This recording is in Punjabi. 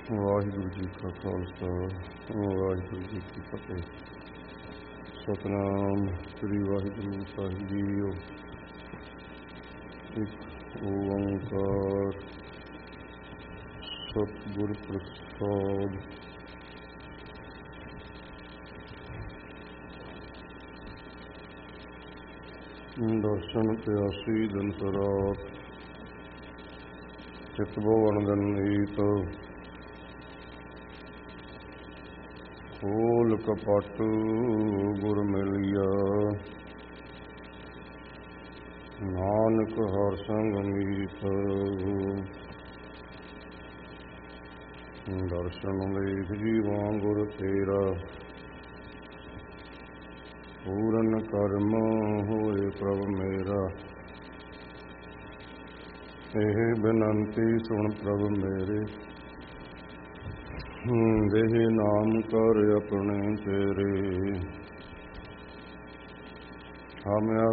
ਵਾਹਿਗੁਰੂ ਜੀ ਕਾ ਖਾਲਸਾ ਵਾਹਿਗੁਰੂ ਜੀ ਕੀ ਫਤਿਹ। ਸਤਿਨਾਮ ਸ੍ਰੀ ਵਾਹਿਗੁਰੂ ਸਾਹਿਬ ਜੀਓ। ਇੱਕ ਓੰਕਾਰ ਸਤਿਗੁਰ ਪ੍ਰਸਾਦ। ਦਰਸ਼ਨ ਪਿਆਸੀ ਦਿਨ ਰਾਤ ਚਿਤ ਭਵਨ ਦਿਨ ਨੀਤ। ਖੋਲ ਕਪਟ ਗੁਰ ਮਿਲਿਆ ਨਾਨਕ ਹਰਿ ਸੰਗ ਮੀਤ। ਦਰਸ਼ਨ ਦੇਖ ਜੀਵਾਂ ਗੁਰ ਤੇਰਾ ਪੂਰਨ ਕਰਮ ਹੋਏ ਪ੍ਰਭ ਮੇਰਾ। ਇਹ ਬੇਨੰਤੀ ਸੁਣ ਪ੍ਰਭ ਮੇਰੇ ਦੇਹ ਨਾਮ ਕਰ ਆਪਣੇ ਤੇਰੇ। ਹਮ